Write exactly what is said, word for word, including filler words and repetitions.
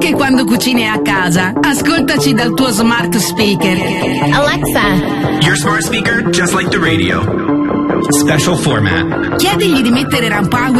anche quando cucini a casa. Ascoltaci dal tuo smart speaker. Alexa, your smart speaker just like the radio. Special format. Chiedigli di mettere Rampower